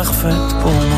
parfaite pour moi.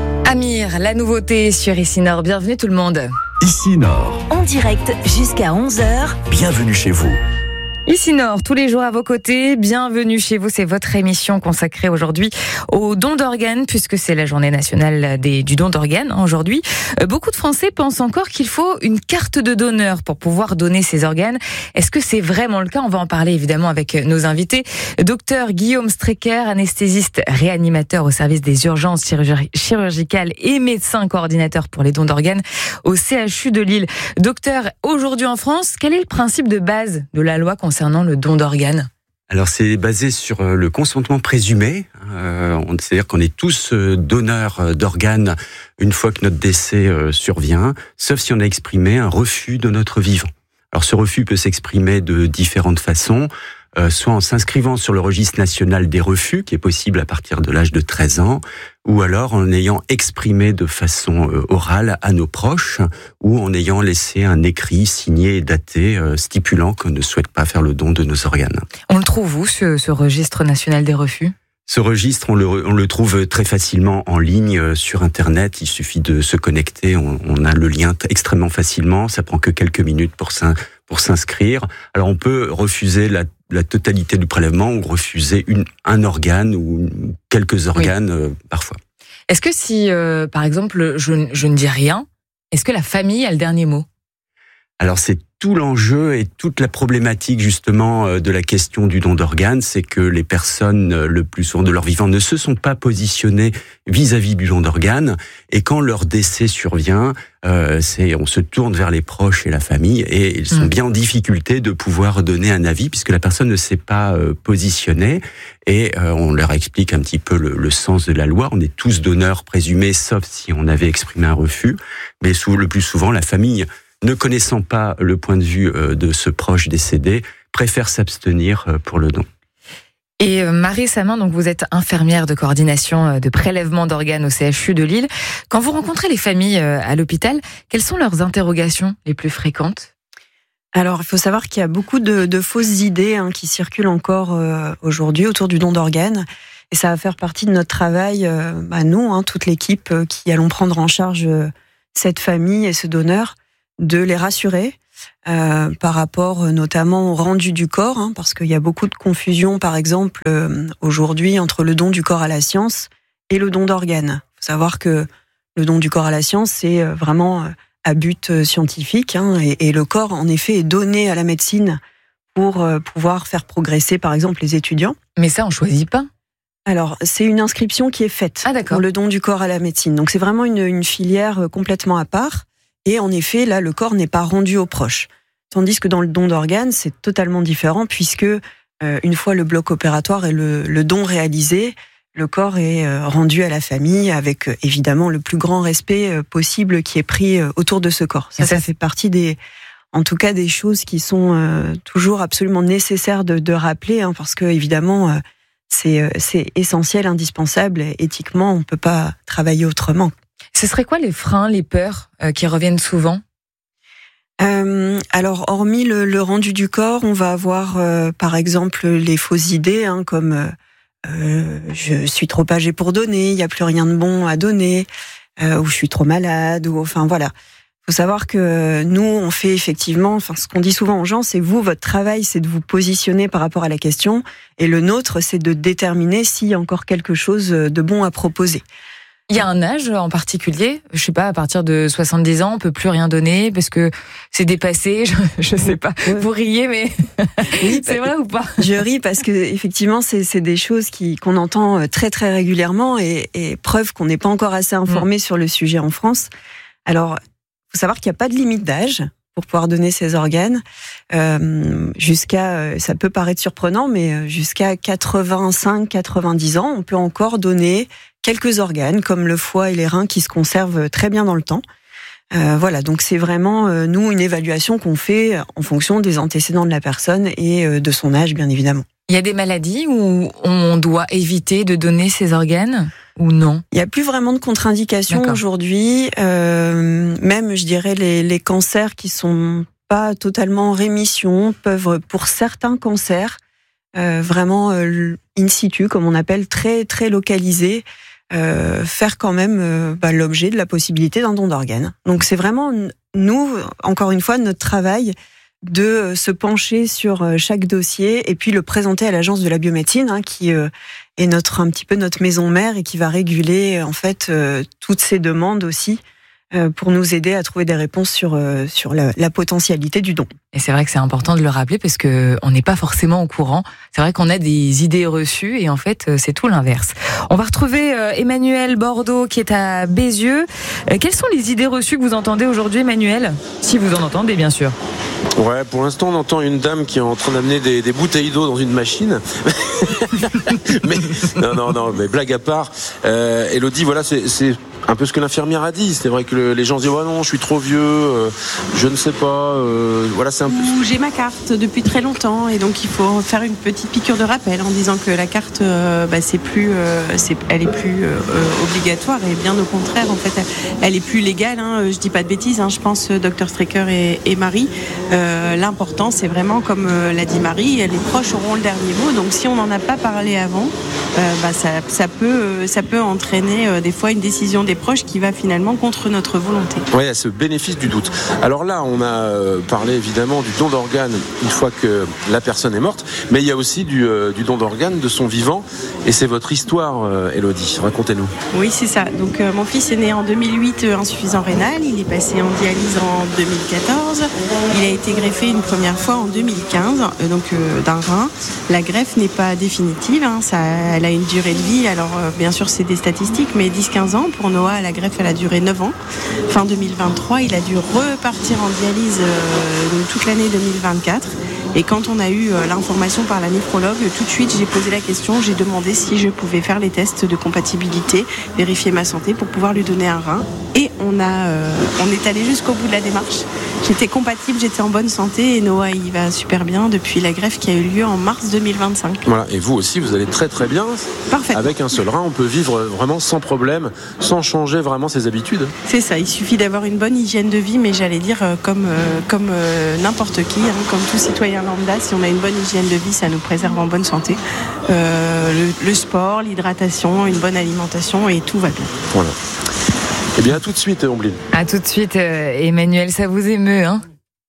Amir, la nouveauté sur Ici Nord. Bienvenue tout le monde. Ici Nord. En direct jusqu'à 11h. Bienvenue chez vous. Ici Nord, tous les jours à vos côtés. Bienvenue chez vous. C'est votre émission consacrée aujourd'hui au don d'organes, puisque c'est la journée nationale du don d'organes aujourd'hui. Beaucoup de Français pensent encore qu'il faut une carte de donneur pour pouvoir donner ses organes. Est-ce que c'est vraiment le cas? On va en parler évidemment avec nos invités. Docteur Guillaume Strecker, anesthésiste réanimateur au service des urgences chirurgicales et médecin coordinateur pour les dons d'organes au CHU de Lille. Docteur, aujourd'hui en France, quel est le principe de base de la loi concernant le don d'organes? Alors c'est basé sur le consentement présumé, c'est-à-dire qu'on est tous donneurs d'organes une fois que notre décès survient, sauf si on a exprimé un refus de notre vivant. Alors ce refus peut s'exprimer de différentes façons, soit en s'inscrivant sur le registre national des refus, qui est possible à partir de l'âge de 13 ans, ou alors en ayant exprimé de façon orale à nos proches, ou en ayant laissé un écrit signé et daté stipulant qu'on ne souhaite pas faire le don de nos organes. On le trouve où, ce registre national des refus ? Ce registre, on le trouve très facilement en ligne sur Internet. Il suffit de se connecter. On a le lien extrêmement facilement. Ça prend que quelques minutes pour s'inscrire. Alors, on peut refuser la totalité du prélèvement ou refuser un organe ou quelques organes parfois. Est-ce que si, par exemple, je ne dis rien, est-ce que la famille a le dernier mot ? Alors c'est tout l'enjeu et toute la problématique justement de la question du don d'organes, c'est que les personnes le plus souvent de leur vivant ne se sont pas positionnées vis-à-vis du don d'organes, et quand leur décès survient, on se tourne vers les proches et la famille, et ils sont bien en difficulté de pouvoir donner un avis puisque la personne ne s'est pas positionnée, et on leur explique un petit peu le sens de la loi. On est tous donneurs présumés, sauf si on avait exprimé un refus, mais le plus souvent la famille, ne connaissant pas le point de vue de ce proche décédé, préfère s'abstenir pour le don. Et Marie Samin, donc vous êtes infirmière de coordination de prélèvement d'organes au CHU de Lille. Quand vous rencontrez les familles à l'hôpital, quelles sont leurs interrogations les plus fréquentes ? Alors, il faut savoir qu'il y a beaucoup de fausses idées qui circulent encore aujourd'hui autour du don d'organes. Et ça va faire partie de notre travail, nous, toute l'équipe qui allons prendre en charge cette famille et ce donneur, de les rassurer par rapport notamment au rendu du corps, parce qu'il y a beaucoup de confusion, par exemple, aujourd'hui, entre le don du corps à la science et le don d'organes. Il faut savoir que le don du corps à la science, c'est vraiment à but scientifique, et le corps, en effet, est donné à la médecine pour pouvoir faire progresser, par exemple, les étudiants. Mais ça, on choisit pas. Alors, c'est une inscription qui est faite pour le don du corps à la médecine. Donc, c'est vraiment une filière complètement à part. Et en effet, là, le corps n'est pas rendu aux proches. Tandis que dans le don d'organes, c'est totalement différent, puisque une fois le bloc opératoire et le don réalisé, le corps est rendu à la famille avec évidemment le plus grand respect possible qui est pris autour de ce corps. Ça fait partie des choses qui sont toujours absolument nécessaires de rappeler, parce que évidemment, c'est essentiel, indispensable. Éthiquement, on ne peut pas travailler autrement. Ce serait quoi les freins, les peurs qui reviennent souvent ? Alors, hormis le rendu du corps, on va avoir par exemple les fausses idées, comme je suis trop âgé pour donner, il n'y a plus rien de bon à donner, ou je suis trop malade, ou enfin voilà. Il faut savoir que nous, on fait effectivement, ce qu'on dit souvent aux gens, c'est votre travail, c'est de vous positionner par rapport à la question, et le nôtre, c'est de déterminer s'il y a encore quelque chose de bon à proposer. Il y a un âge en particulier, je sais pas, à partir de 70 ans, on peut plus rien donner parce que c'est dépassé, je sais pas. Vous riez, mais oui, c'est vrai ou pas ? Je ris parce que effectivement, c'est des choses qu'on entend très très régulièrement, et preuve qu'on n'est pas encore assez informé sur le sujet en France. Alors, faut savoir qu'il n'y a pas de limite d'âge pour pouvoir donner ses organes, jusqu'à, ça peut paraître surprenant, mais jusqu'à 85-90 ans, on peut encore donner quelques organes, comme le foie et les reins, qui se conservent très bien dans le temps. Voilà, donc c'est vraiment, nous, une évaluation qu'on fait en fonction des antécédents de la personne et de son âge, bien évidemment. Il y a des maladies où on doit éviter de donner ses organes ou non ? Il n'y a plus vraiment de contre-indications aujourd'hui. Même, je dirais, les cancers qui sont pas totalement en rémission peuvent, pour certains cancers, vraiment in situ, comme on appelle, très très localisés, faire quand même l'objet de la possibilité d'un don d'organes. Donc c'est vraiment, nous, encore une fois, notre travail de se pencher sur chaque dossier et puis le présenter à l'Agence de la biomédecine, qui est un petit peu notre maison mère et qui va réguler en fait toutes ces demandes aussi pour nous aider à trouver des réponses sur la potentialité du don. Et c'est vrai que c'est important de le rappeler parce que on n'est pas forcément au courant. C'est vrai qu'on a des idées reçues et en fait c'est tout l'inverse. On va retrouver Emmanuel Bordeaux qui est à Bézieux. Quelles sont les idées reçues que vous entendez aujourd'hui, Emmanuel ? Si vous en entendez, bien sûr. Ouais, pour l'instant, on entend une dame qui est en train d'amener des bouteilles d'eau dans une machine. Mais non, mais blague à part, Elodie, voilà, c'est un peu ce que l'infirmière a dit. C'est vrai que les gens disent ouais non, je suis trop vieux, je ne sais pas. Voilà, c'est un peu. J'ai ma carte depuis très longtemps et donc il faut faire une petite piqûre de rappel en disant que la carte, elle est plus obligatoire et bien au contraire, en fait, elle est plus légale. Je dis pas de bêtises. Je pense Dr Strecker et Marie. L'important, c'est vraiment comme l'a dit Marie, les proches auront le dernier mot. Donc si on n'en a pas parlé avant, ça peut entraîner des fois une décision des proches qui va finalement contre notre volonté. Oui, à ce bénéfice du doute. Alors là, on a parlé évidemment du don d'organes une fois que la personne est morte, mais il y a aussi du don d'organes de son vivant, et c'est votre histoire, Elodie. Racontez-nous. Oui, c'est ça. Donc mon fils est né en 2008, insuffisant rénal. Il est passé en dialyse en 2014. Il a été greffé une première fois en 2015, d'un rein. La greffe n'est pas définitive, elle a une durée de vie. Alors bien sûr, c'est des statistiques, mais 10-15 ans. Pour Noah, la greffe, elle a duré 9 ans. Fin 2023, il a dû repartir en dialyse toute l'année 2024. Et quand on a eu l'information par la néphrologue, tout de suite, j'ai posé la question, j'ai demandé si je pouvais faire les tests de compatibilité, vérifier ma santé pour pouvoir lui donner un rein. Et on est allé jusqu'au bout de la démarche. J'étais compatible, j'étais en bonne santé et Noah, il va super bien depuis la greffe qui a eu lieu en mars 2025. Voilà, et vous aussi, vous allez très très bien. Parfait. Avec un seul rein, on peut vivre vraiment sans problème, sans changer vraiment ses habitudes. C'est ça, il suffit d'avoir une bonne hygiène de vie, mais j'allais dire comme n'importe qui, comme tout citoyen lambda, si on a une bonne hygiène de vie, ça nous préserve en bonne santé. Le sport, l'hydratation, une bonne alimentation et tout va bien. Voilà. Eh bien, à tout de suite, Ombline. À tout de suite, Emmanuel, ça vous émeut, Marie ?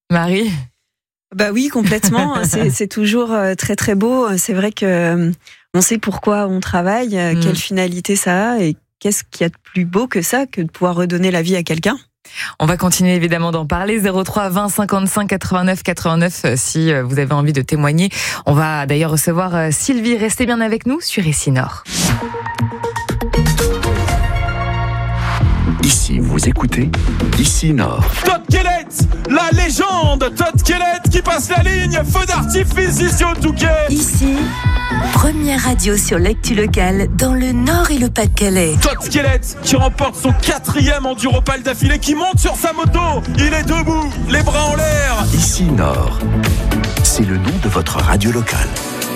Bah oui, complètement. C'est toujours très très beau. C'est vrai que on sait pourquoi on travaille, quelle finalité ça a et qu'est-ce qu'il y a de plus beau que ça, que de pouvoir redonner la vie à quelqu'un. On va continuer évidemment d'en parler. 03 20 55 89 89 si vous avez envie de témoigner. On va d'ailleurs recevoir Sylvie. Restez bien avec nous sur Ici Nord. Ici, vous écoutez Ici Nord. Todd Kellett, la légende. Todd Kellett qui passe la ligne. Feu d'artifice ici au Touquet. Ici, première radio sur l'actu locale dans le Nord et le Pas-de-Calais. Todd Kellett qui remporte son 4e Enduropal d'affilée, qui monte sur sa moto. Il est debout, les bras en l'air. Ici Nord, c'est le nom de votre radio locale.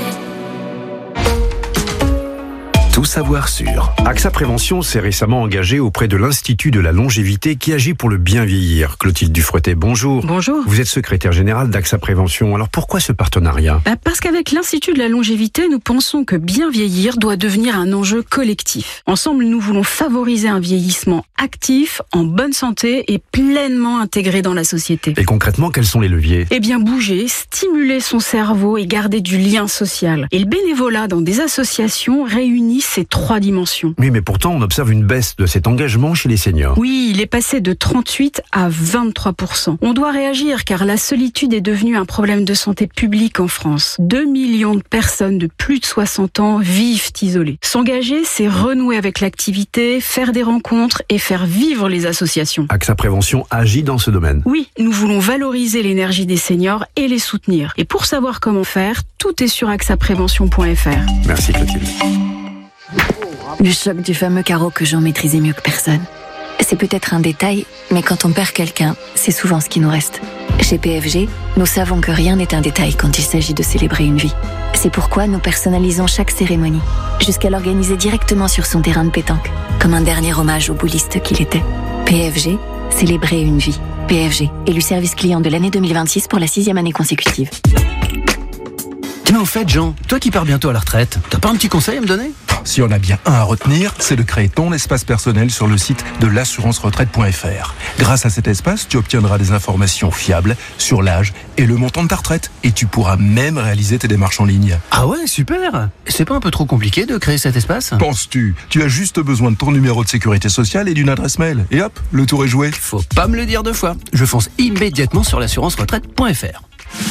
Tout savoir sur. AXA Prévention s'est récemment engagé auprès de l'Institut de la longévité qui agit pour le bien vieillir. Clotilde Dufretet, bonjour. Bonjour. Vous êtes secrétaire générale d'AXA Prévention. Alors pourquoi ce partenariat ? Parce qu'avec l'Institut de la longévité, nous pensons que bien vieillir doit devenir un enjeu collectif. Ensemble, nous voulons favoriser un vieillissement actif, en bonne santé et pleinement intégré dans la société. Et concrètement, quels sont les leviers ? Eh bien, bouger, stimuler son cerveau et garder du lien social. Et le bénévolat dans des associations réunit ces 3 dimensions. Oui, mais pourtant, on observe une baisse de cet engagement chez les seniors. Oui, il est passé de 38 à 23%. On doit réagir car la solitude est devenue un problème de santé publique en France. 2 millions de personnes de plus de 60 ans vivent isolées. S'engager, c'est renouer avec l'activité, faire des rencontres et faire vivre les associations. AXA Prévention agit dans ce domaine. Oui, nous voulons valoriser l'énergie des seniors et les soutenir. Et pour savoir comment faire, tout est sur axaprévention.fr. Merci Clotilde. Le choc du fameux carreau que Jean maîtrisait mieux que personne. C'est peut-être un détail, mais quand on perd quelqu'un, c'est souvent ce qui nous reste. Chez PFG, nous savons que rien n'est un détail quand il s'agit de célébrer une vie. C'est pourquoi nous personnalisons chaque cérémonie, jusqu'à l'organiser directement sur son terrain de pétanque, comme un dernier hommage au bouliste qu'il était. PFG, célébrer une vie. PFG, élu service client de l'année 2026 pour la 6e année consécutive. Mais au fait, Jean, toi qui pars bientôt à la retraite, t'as pas un petit conseil à me donner ? Si on a bien un à retenir, c'est de créer ton espace personnel sur le site de l'assurance-retraite.fr. Grâce à cet espace, tu obtiendras des informations fiables sur l'âge et le montant de ta retraite. Et tu pourras même réaliser tes démarches en ligne. Ah ouais, super! C'est pas un peu trop compliqué de créer cet espace? Penses-tu? Tu as juste besoin de ton numéro de sécurité sociale et d'une adresse mail. Et hop, le tour est joué. Faut pas me le dire deux fois. Je fonce immédiatement sur l'assurance-retraite.fr.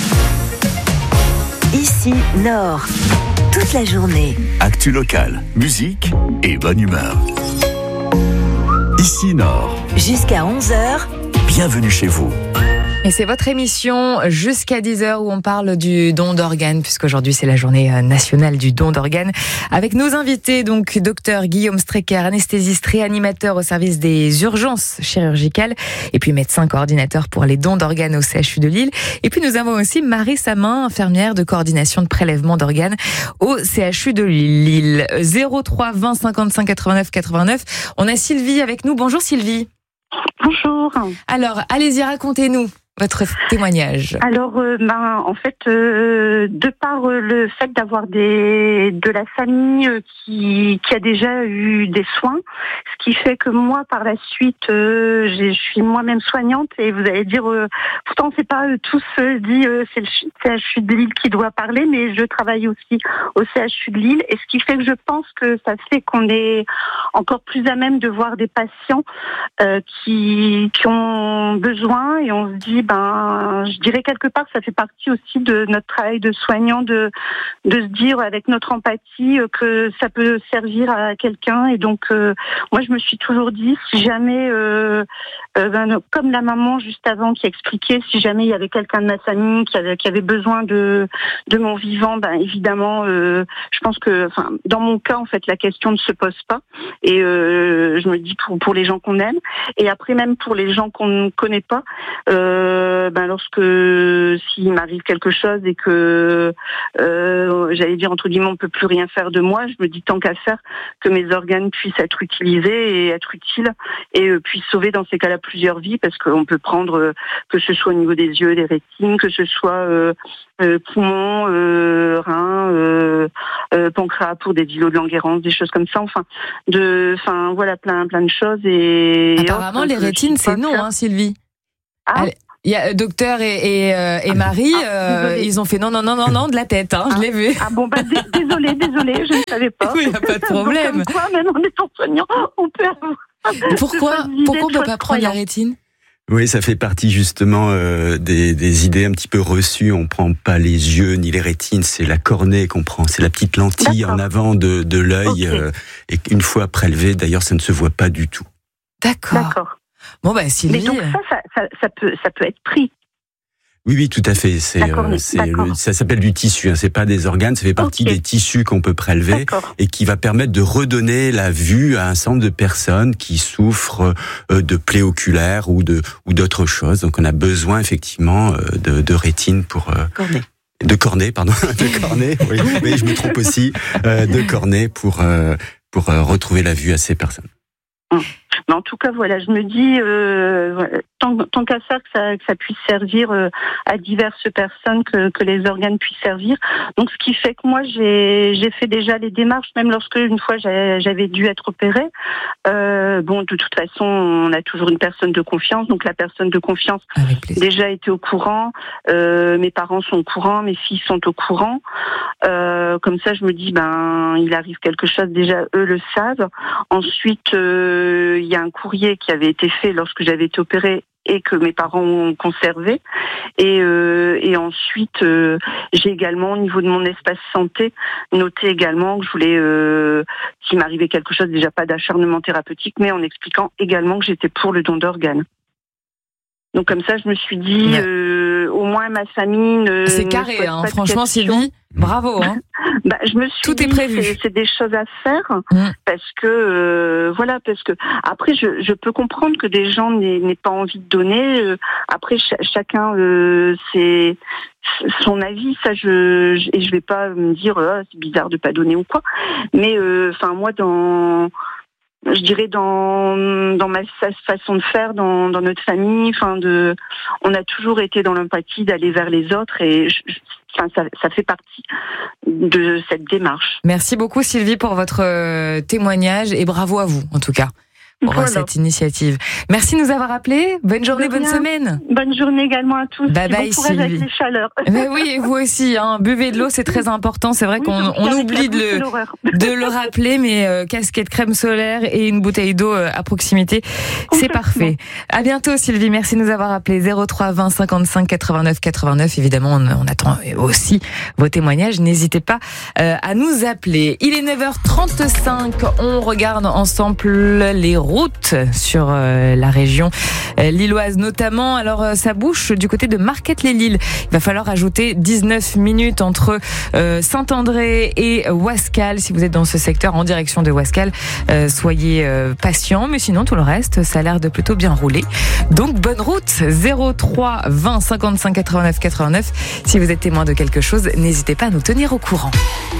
Ici, Nord. Toute la journée. Actu locale, musique et bonne humeur. Ici Nord. Jusqu'à 11h. Bienvenue chez vous. Et c'est votre émission jusqu'à 10h où on parle du don d'organes, puisqu'aujourd'hui c'est la journée nationale du don d'organes. Avec nos invités, donc docteur Guillaume Strecker, anesthésiste réanimateur au service des urgences chirurgicales, et puis médecin coordinateur pour les dons d'organes au CHU de Lille. Et puis nous avons aussi Marie Samin, infirmière de coordination de prélèvement d'organes au CHU de Lille. 03 20 55 89 89. On a Sylvie avec nous. Bonjour Sylvie. Bonjour. Alors, allez-y, racontez-nous votre témoignage. Alors, en fait, de par le fait d'avoir de la famille qui a déjà eu des soins, ce qui fait que moi, par la suite, je suis moi-même soignante et vous allez dire, pourtant c'est pas tous dit c'est le CHU de Lille qui doit parler, mais je travaille aussi au CHU de Lille et ce qui fait que je pense que ça fait qu'on est encore plus à même de voir des patients qui ont besoin et on se dit je dirais quelque part que ça fait partie aussi de notre travail de soignant de se dire avec notre empathie que ça peut servir à quelqu'un et donc moi je me suis toujours dit si jamais comme la maman juste avant qui expliquait si jamais il y avait quelqu'un de ma famille qui avait besoin de mon vivant évidemment je pense que dans mon cas en fait la question ne se pose pas et je me dis pour les gens qu'on aime et après même pour les gens qu'on ne connaît pas lorsque s'il m'arrive quelque chose et que j'allais dire entre guillemets on peut plus rien faire de moi, je me dis tant qu'à faire que mes organes puissent être utilisés et être utiles et puissent sauver dans ces cas-là plusieurs vies parce qu'on peut prendre que ce soit au niveau des yeux, des rétines, que ce soit poumons, reins, pancréas pour des îlots de Langerhans, des choses comme ça. Voilà plein de choses et apparemment les rétines c'est non Sylvie. Il y a docteur et Marie, ils ont fait non de la tête, je l'ai vu. Ah bon, désolé, je ne savais pas. Oui, il n'y a pas de problème. Donc, quoi, même en étant soignant, on peut avoir... Pourquoi on ne peut pas prendre la rétine ? Oui, ça fait partie justement des idées un petit peu reçues. On prend pas les yeux ni les rétines, c'est la cornée qu'on prend. C'est la petite lentille en avant de l'œil. Okay. Et une fois prélevé, d'ailleurs, ça ne se voit pas du tout. D'accord. Bon, Sylvie... Mais donc ça peut être pris. Oui, tout à fait. Ça s'appelle du tissu. C'est pas des organes. Ça fait partie des tissus qu'on peut prélever et qui va permettre de redonner la vue à un certain nombre de personnes qui souffrent de plaies oculaires ou d'autres choses. Donc, on a besoin effectivement de rétine pour cornée. De cornée, pardon, de cornée. Oui, mais je me trompe aussi. De cornée pour retrouver la vue à ces personnes. Mais en tout cas, voilà, je me dis, tant qu'à faire que ça puisse servir à diverses personnes, que les organes puissent servir. Donc, ce qui fait que moi, j'ai fait déjà les démarches, même lorsque une fois j'avais dû être opérée. De toute façon, on a toujours une personne de confiance. Donc, la personne de confiance déjà était au courant. Mes parents sont au courant, mes filles sont au courant. Comme ça, je me dis, il arrive quelque chose. Déjà, eux le savent. Ensuite, il y a un courrier qui avait été fait lorsque j'avais été opérée et que mes parents ont conservé. Et ensuite, j'ai également, au niveau de mon espace santé, noté également que je voulais, s'il m'arrivait quelque chose, déjà pas d'acharnement thérapeutique, mais en expliquant également que j'étais pour le don d'organes. Donc comme ça, je me suis dit, au moins ma famille c'est carré, franchement, Sylvie, bravo. Je me suis tout dit, est prévu. C'est des choses à faire parce que après je peux comprendre que des gens n'aient pas envie de donner. Après chacun c'est son avis, ça je vais pas me dire c'est bizarre de pas donner ou quoi. Mais moi je dirais dans ma façon de faire, dans notre famille. On a toujours été dans l'empathie, d'aller vers les autres, et ça fait partie de cette démarche. Merci beaucoup Sylvie pour votre témoignage et bravo à vous en tout cas. Pour cette initiative. Merci de nous avoir appelés. Bonne journée, bonne semaine. Bonne journée également à tous. Bye bye, bon courage Sylvie. avec les chaleurs. Mais oui, et vous aussi. Buvez de l'eau, c'est très important. C'est vrai qu'on oublie de le rappeler, mais casquette, crème solaire et une bouteille d'eau à proximité, c'est parfait. À bientôt, Sylvie. Merci de nous avoir appelés. 03 20 55 89 89. Évidemment, on attend aussi vos témoignages. N'hésitez pas à nous appeler. Il est 9h35. On regarde ensemble les routes sur la région lilloise notamment. Alors ça bouche du côté de Marquette-les-Lilles. Il va falloir ajouter 19 minutes entre Saint-André et Ouascal. Si vous êtes dans ce secteur en direction de Ouascal, soyez patients. Mais sinon tout le reste, ça a l'air de plutôt bien rouler. Donc bonne route. 03 20 55 89 89. Si vous êtes témoin de quelque chose, n'hésitez pas à nous tenir au courant.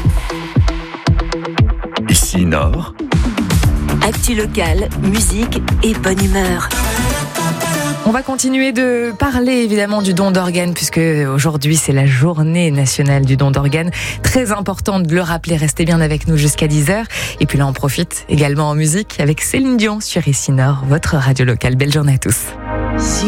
Ici Nord. Actu locale, musique et bonne humeur. On va continuer de parler évidemment du don d'organes puisque aujourd'hui c'est la journée nationale du don d'organes. Très important de le rappeler, restez bien avec nous jusqu'à 10h. Et puis là on profite également en musique avec Céline Dion sur Ici Nord, votre radio locale. Belle journée à tous.